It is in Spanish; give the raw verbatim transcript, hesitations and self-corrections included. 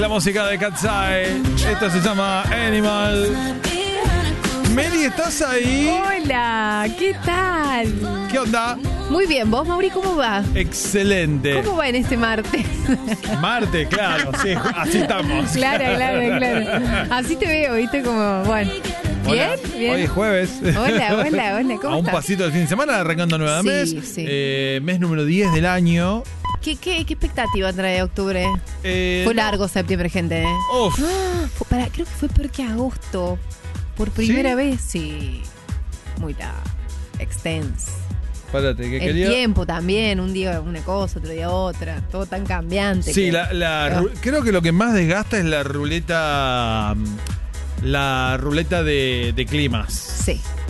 la música de Katsai. Esto se llama Animal. Meli, ¿estás ahí? Hola, ¿qué tal? ¿Qué onda? Muy bien, ¿vos, Mauri, cómo va? Excelente. ¿Cómo va en este martes? Marte, claro, sí, así estamos. Claro, claro, claro. Así te veo, ¿viste? Como, bueno. ¿Bien? Hola. Bien. Hoy es jueves. Hola, hola, hola, ¿cómo A un estás? pasito del fin de semana, arrancando nueva Sí, mes. sí. Eh, mes número diez del año. ¿Qué, qué, qué expectativa trae octubre? Eh, Fue largo septiembre, gente, ¿eh? Uf. Ah, fue- pará, creo que fue peor que agosto. Por primera ¿Sí? vez, sí. Muy largo. Extenso. Espérate, que El quería. tiempo también, un día una cosa, otro día otra. Todo tan cambiante. Sí, que- la, la Ah. ru- creo que lo que más desgasta es la ruleta. La ruleta de, de climas. Sí.